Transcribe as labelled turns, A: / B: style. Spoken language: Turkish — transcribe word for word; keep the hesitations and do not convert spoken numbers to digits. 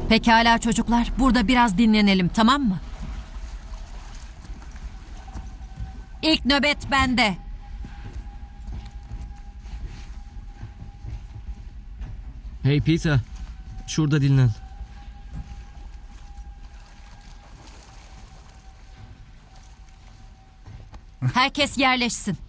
A: Pekala çocuklar, burada biraz dinlenelim, tamam mı? İlk nöbet bende.
B: Hey Peter, şurada dinlen.
A: Herkes yerleşsin.